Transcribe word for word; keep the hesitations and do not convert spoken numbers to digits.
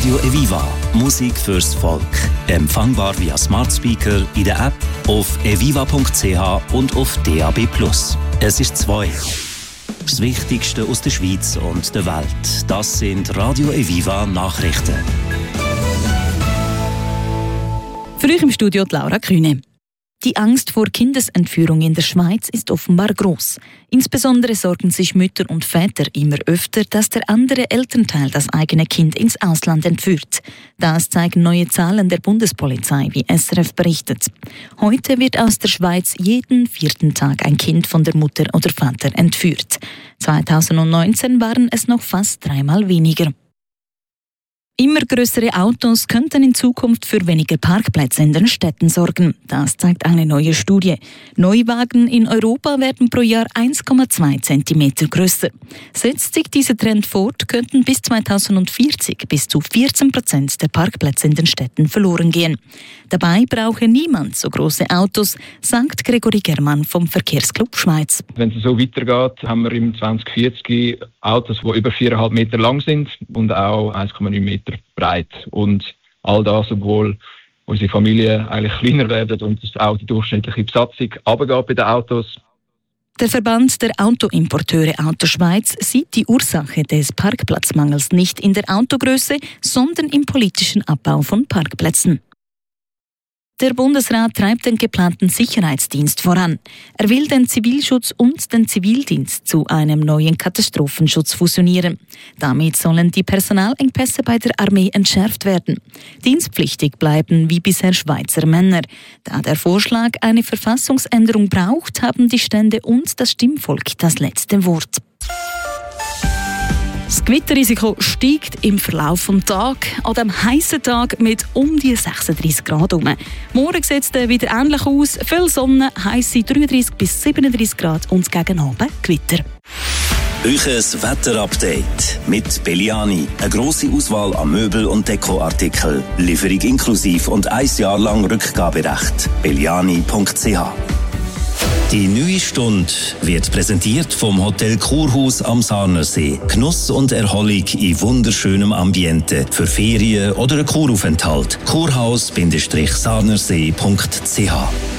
Radio Eviva. Musik fürs Volk. Empfangbar via Smart Speaker in der App, auf eviva punkt c h und auf D A B plus. Es ist zwei. Das Wichtigste aus der Schweiz und der Welt. Das sind Radio Eviva Nachrichten. Für euch im Studio die Laura Kühne. Die Angst vor Kindesentführung in der Schweiz ist offenbar groß. Insbesondere sorgen sich Mütter und Väter immer öfter, dass der andere Elternteil das eigene Kind ins Ausland entführt. Das zeigen neue Zahlen der Bundespolizei, wie S R F berichtet. Heute wird aus der Schweiz jeden vierten Tag ein Kind von der Mutter oder Vater entführt. zweitausendneunzehn waren es noch fast dreimal weniger. Immer größere Autos könnten in Zukunft für weniger Parkplätze in den Städten sorgen. Das zeigt eine neue Studie. Neuwagen in Europa werden pro Jahr eins Komma zwei Zentimeter größer. Setzt sich dieser Trend fort, könnten bis zweitausendvierzig bis zu vierzehn Prozent der Parkplätze in den Städten verloren gehen. Dabei brauche niemand so große Autos, sagt Gregory Germann vom Verkehrsclub Schweiz. Wenn es so weitergeht, haben wir im zwanzig vierzig Autos, die über vier Komma fünf Meter lang sind und auch eins Komma neun Meter breit. Und all das, obwohl unsere Familien eigentlich kleiner werden und auch die durchschnittliche Besatzung runtergeht bei den Autos. Der Verband der Autoimporteure Autoschweiz sieht die Ursache des Parkplatzmangels nicht in der Autogröße, sondern im politischen Abbau von Parkplätzen. Der Bundesrat treibt den geplanten Sicherheitsdienst voran. Er will den Zivilschutz und den Zivildienst zu einem neuen Katastrophenschutz fusionieren. Damit sollen die Personalengpässe bei der Armee entschärft werden. Dienstpflichtig bleiben wie bisher Schweizer Männer. Da der Vorschlag eine Verfassungsänderung braucht, haben die Stände und das Stimmvolk das letzte Wort. Das Gewitterrisiko steigt im Verlauf des Tages, an diesem heissen Tag mit um die sechsunddreissig Grad herum. Morgen sieht es wieder ähnlich aus, viel Sonne, heisse dreiunddreissig bis siebenunddreissig Grad und gegen Abend Gewitter. Euches Wetterupdate mit Belliani. Eine grosse Auswahl an Möbel- und Dekoartikeln. Lieferung inklusiv und ein Jahr lang Rückgaberecht. belliani punkt c h. Die neue Stunde wird präsentiert vom Hotel Kurhaus am Sarnersee. Genuss und Erholung in wunderschönem Ambiente für Ferien oder einen Kuraufenthalt. kurhaus Bindestrich sarnersee punkt c h.